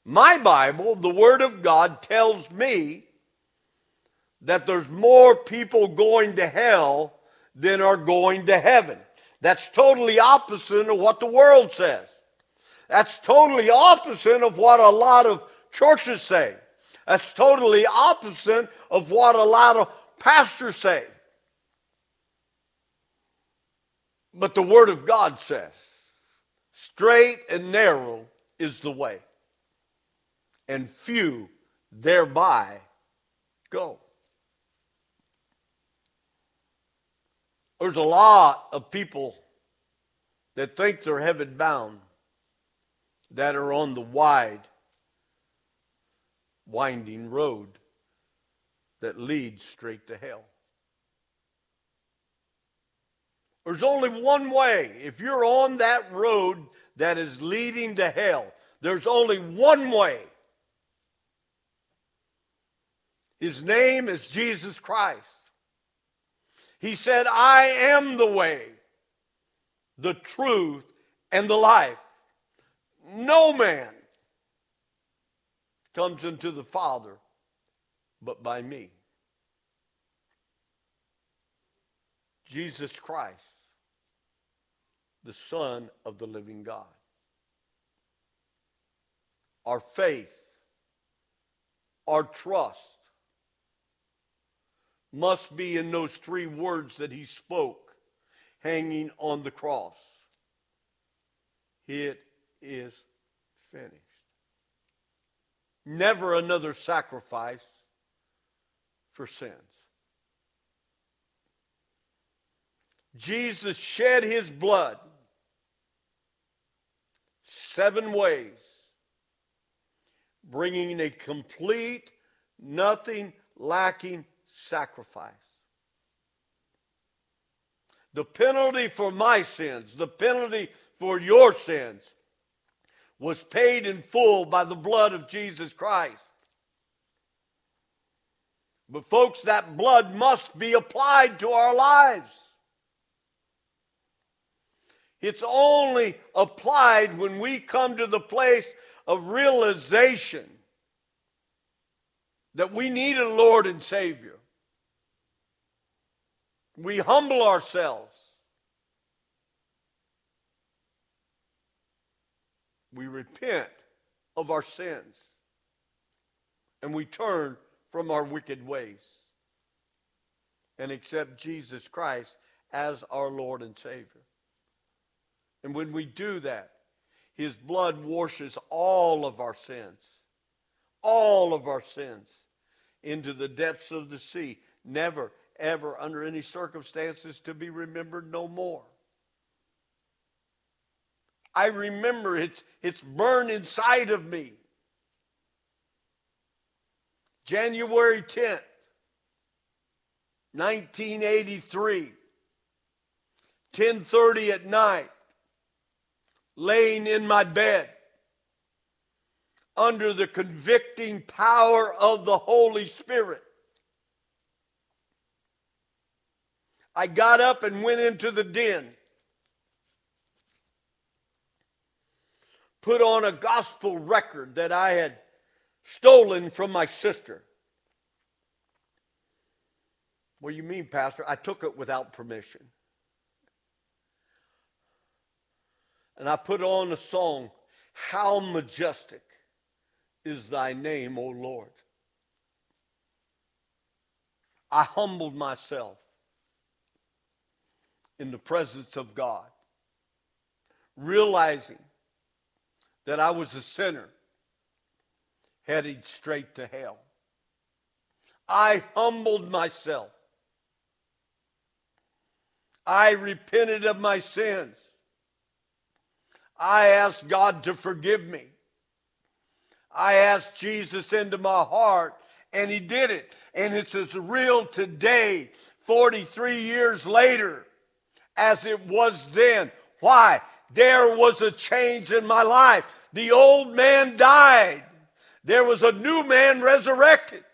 My Bible, the Word of God, tells me that there's more people going to hell than are going to heaven. That's totally opposite of what the world says. That's totally opposite of what a lot of churches say. That's totally opposite of what a lot of pastors say. But the Word of God says, straight and narrow is the way, and few thereby go. There's a lot of people that think they're heaven bound that are on the winding road that leads straight to hell. There's only one way. If you're on that road that is leading to hell, there's only one way. His name is Jesus Christ. He said, I am the way, the truth, and the life. No man comes into the Father but by me. Jesus Christ, the Son of the living God. Our faith, our trust must be in those three words that he spoke hanging on the cross. It is finished. Never another sacrifice for sins. Jesus shed his blood 7 ways, bringing a complete, nothing lacking sacrifice. The penalty for my sins, the penalty for your sins, was paid in full by the blood of Jesus Christ. But folks, that blood must be applied to our lives. It's only applied when we come to the place of realization that we need a Lord and Savior. We humble ourselves. We repent of our sins. And we turn from our wicked ways and accept Jesus Christ as our Lord and Savior. And when we do that, his blood washes all of our sins into the depths of the sea, never, ever, under any circumstances, to be remembered no more. I remember it's burned inside of me. January 10th, 1983, 10:30 at night, laying in my bed, under the convicting power of the Holy Spirit. I got up and went into the den, put on a gospel record that I had stolen from my sister. What do you mean, Pastor? I took it without permission. And I put on a song, How Majestic is Thy Name, O Lord. I humbled myself in the presence of God, realizing that I was a sinner headed straight to hell. I humbled myself. I repented of my sins. I asked God to forgive me. I asked Jesus into my heart, and he did it. And it's as real today, 43 years later, as it was then. Why? There was a change in my life. The old man died. There was a new man resurrected.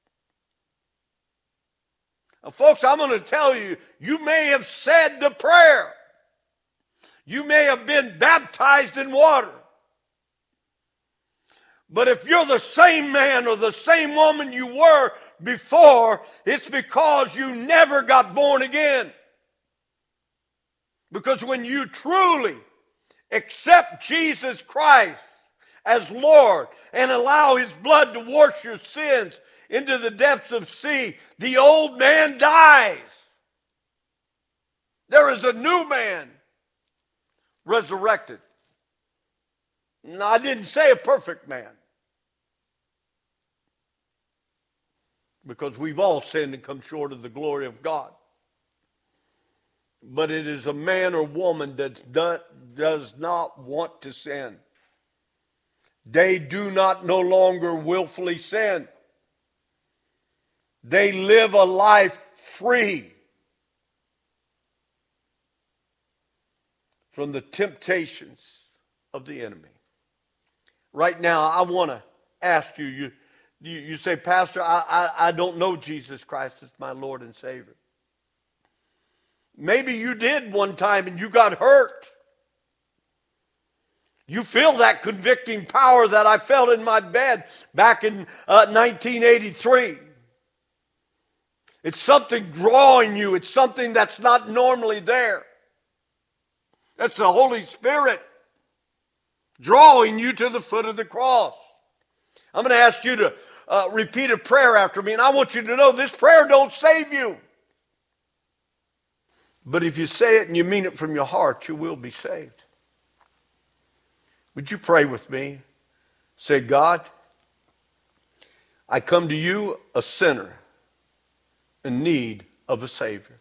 Now, folks, I'm going to tell you, you may have said the prayer. You may have been baptized in water. But if you're the same man or the same woman you were before, it's because you never got born again. Because when you truly accept Jesus Christ as Lord and allow His blood to wash your sins into the depths of sea, the old man dies. There is a new man resurrected. And I didn't say a perfect man, because we've all sinned and come short of the glory of God. But it is a man or woman that does not want to sin. They do not no longer willfully sin. They live a life free from the temptations of the enemy. Right now, I want to ask you, you say, Pastor, I don't know Jesus Christ as my Lord and Savior. Maybe you did one time and you got hurt. You feel that convicting power that I felt in my bed back in 1983. It's something drawing you. It's something that's not normally there. That's the Holy Spirit drawing you to the foot of the cross. I'm going to ask you to repeat a prayer after me, and I want you to know this prayer don't save you. But if you say it and you mean it from your heart, you will be saved. Would you pray with me? Say, God, I come to you a sinner in need of a Savior.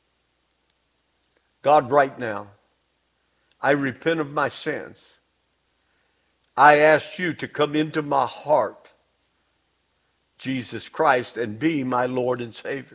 God, right now, I repent of my sins. I ask you to come into my heart, Jesus Christ, and be my Lord and Savior.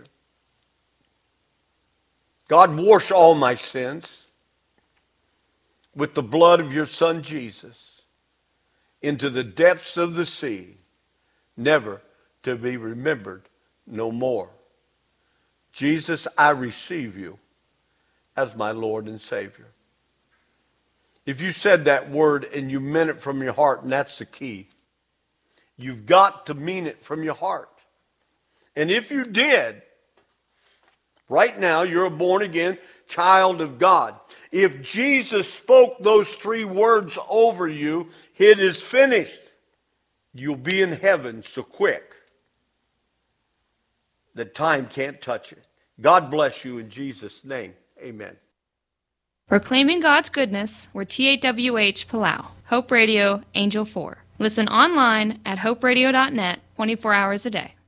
God, wash all my sins with the blood of your Son Jesus into the depths of the sea, never to be remembered no more. Jesus, I receive you as my Lord and Savior. If you said that word and you meant it from your heart, and that's the key, you've got to mean it from your heart. And if you did, right now you're a born-again child of God. If Jesus spoke those 3 words over you, it is finished. You'll be in heaven so quick that time can't touch it. God bless you in Jesus' name. Amen. Proclaiming God's goodness, we're TAWH Palau, Hope Radio, Angel 4. Listen online at hoperadio.net 24 hours a day.